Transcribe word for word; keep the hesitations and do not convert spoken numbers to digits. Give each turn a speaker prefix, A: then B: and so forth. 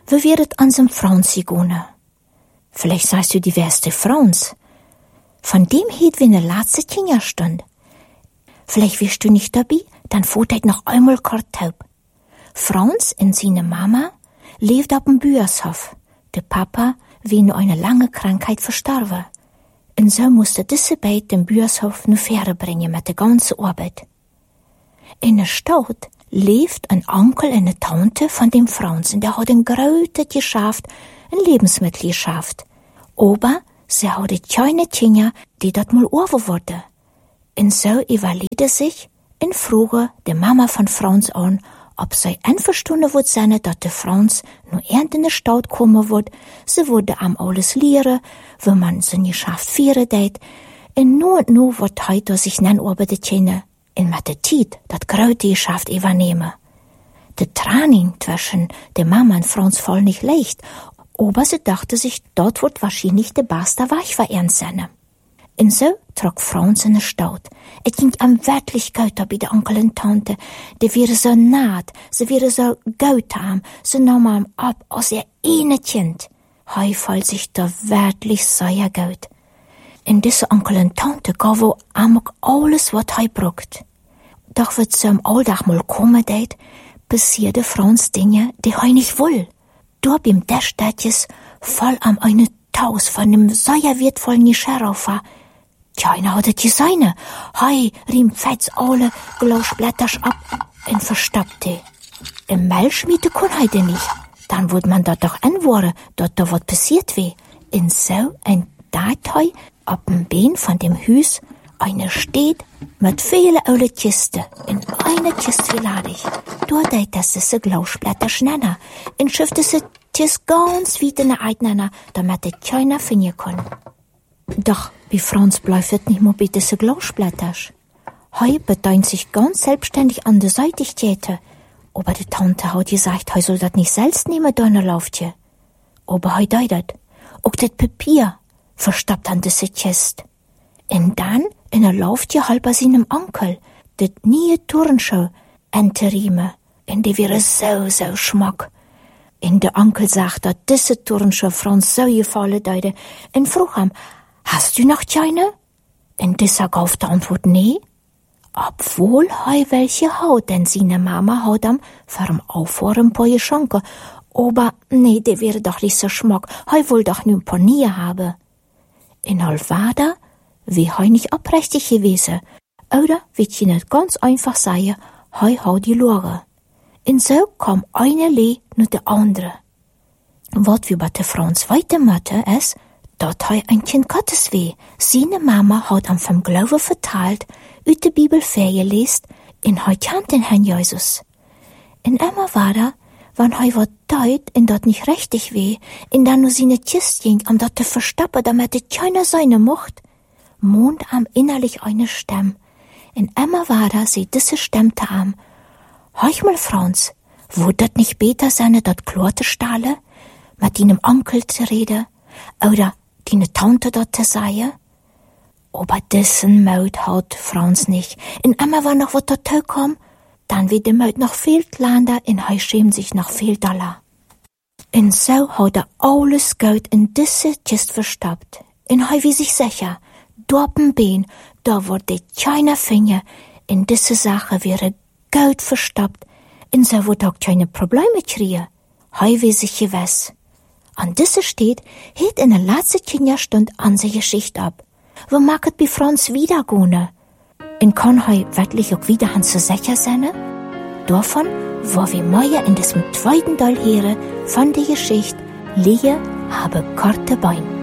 A: wie wird ansem Frans gegangen? Vielleicht sagst du, die wärste Frans. Von dem hielt wie ne letzte Kinderstund. Vielleicht wirst du nicht dabei, dann fährt noch einmal kort taub. Frans und seine Mama lebt auf dem Büershof. Der Papa wie nur eine lange Krankheit verstorben. Und so musste diese beiden den Büershof nur Fähre bringen mit der ganzen Arbeit. In der Stadt lebt ein Onkel und eine Tante von dem Frans, und der hat ein großes Geschäft, ein Lebensmittelgeschäft. Aber sie hat keine Kinder, die dort mal Uwe wurden. Und so überlegte sich und frage die Mama von Frans an, ob sie einverstanden wird sein, dass der Frans nur erst in die Stadt kommen wird. Sie würde am alles lehren, wenn man sein Geschäft führen tät. Und nur und nur wird heute sich dann über die Kinder und mit der Zeit das große Geschäft übernehmen. Der Training zwischen der Mama und Frans voll nicht leicht, aber sie dachte sich, dort wird wahrscheinlich der beste Weg für ernst sein. Und so trug Frans in die Stadt. Es ging am wirklich gut bei der Onkel und Tante. Die wäre so naht, sie wäre so gut am, sie nahm ihm ab als ihr eine Kind. Hei fällt sich da wirklich sehr gut. In diese Onkel und Tante gav wo amok alles, was hei brucht. Doch wird sie am Alltag mal kommen deit, passierte Frans Dinge, die hei nicht will. Dort beim Dächstädjes voll am eine Taus von dem sehr wertvollen Sheriff war. Keiner hat es gesehen. Hei riemt fetz alle Glasblätter ab und verstappte. Im Mehlschmiede kann heute nicht. Dann wird man dort doch anwäre, dort da was passiert weh. Und so ein Datei ab dem Bein von dem Hüs, eine steht mit vielen alten Kisten. In eine Kiste lade ich. Dort deit das diese Glasblätter schneller. Und schiffte sie tis ganz weit in der Eidnana, damit es keiner finden kann. Doch wie Frans bleibt es nicht mehr bei diese Glasblätter. Hei bedient sich ganz selbstständig an der Seitigkeit. Aber die Tante hat gesagt, hei soll das nicht selbst nehmen, deine Laufje. Aber hei deidet. Auch das Papier verstoppt an diese Kiste. Und dann in der Laufje halber seinem Onkel, das nie Turnshow, enterime. Und die wäre so, so schmack. Und der Onkel sagt, dass diese Turnshow Frans so gefallen deide. Und frug ihm, hast du noch keine? Und dieser gab die Antwort, nee. Obwohl hei welche haut, denn seine Mama hat am vorm Auffahren ein paar Geschenke. Aber nee, die wäre doch nicht so schmack. Hei wohl doch nur ein paar nie haben. In Alvada, wie hei nicht abrechtig gewesen. Oder, wie ich nicht ganz einfach sei, hei hau die Lore. Und so kam eine Lee nur der andere. Was wir bei der Frans weitermachen ist, dort hei ein Kind Gottes weh. Seine Mama hat am vom Glaube verteilt, ut der Bibel vorgelesen, in hei kannt den Herrn Jesus. In immer war da, wann hei wat deut, in dort nicht richtig weh, in dann nur seine Kist ging, am dort te verstappen, damit es keiner seine mocht, mond am innerlich eine Stimme. In immer war da, sie diese Stimmte am, heuch mal, Frans, wurd dat nicht beter seine dort Klorte stahle, mit deinem Onkel zu reden, oder deine Tante dort zu sagen? Aber diesen Maut hat Frans nicht. In immer war noch was dazu kam, dann wird die Maut noch viel kleiner, in hei schämt sich noch viel Dollar. Und so hat er alles Geld in diese Kiste verstoppt. In hei wie sich sicher, dorpen Bein, da wurde keiner Finger, in diese Sache wäre Geld verstoppt, und so wird auch keine Probleme kriegen. Hei wie sich gewiss. An diese steht, hielt in der letzten Kinderstunde an die Geschichte ab. Wo mag es bei Frans wiedergehen? Und kann hei wirklich auch wieder an zu sicher sein? Davon, wo wir morgen in diesem zweiten Teil hören von der Geschichte, Lie habe korte Beine.